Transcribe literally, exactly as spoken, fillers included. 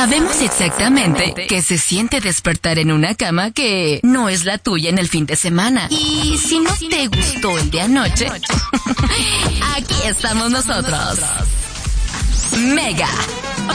Sabemos exactamente qué se siente despertar en una cama que no es la tuya en el fin de semana. Y si no te gustó el de anoche, aquí estamos nosotros. Mega